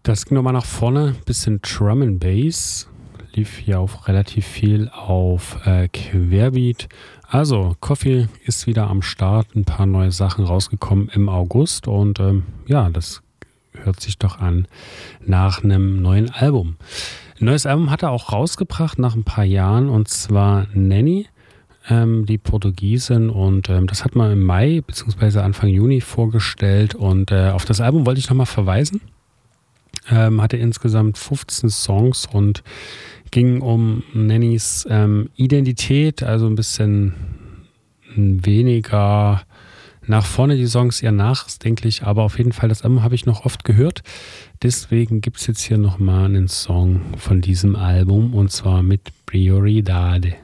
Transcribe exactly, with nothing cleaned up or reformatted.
Das ging nochmal nach vorne, bisschen Drum and Bass, lief hier auch relativ viel auf äh, Querbeat. Also, Coffee ist wieder am Start, ein paar neue Sachen rausgekommen im August und ähm, ja, das hört sich doch an nach einem neuen Album. Ein neues Album hat er auch rausgebracht nach ein paar Jahren und zwar Nanny, ähm, die Portugiesin, und ähm, das hat man im Mai bzw. Anfang Juni vorgestellt und äh, auf das Album wollte ich nochmal verweisen. Ähm, hatte insgesamt fünfzehn Songs und ging um Nannys ähm, Identität, also ein bisschen weniger nach vorne die Songs, eher nachdenklich, aber auf jeden Fall das Album habe ich noch oft gehört. Deswegen gibt es jetzt hier nochmal einen Song von diesem Album und zwar mit Prioridade.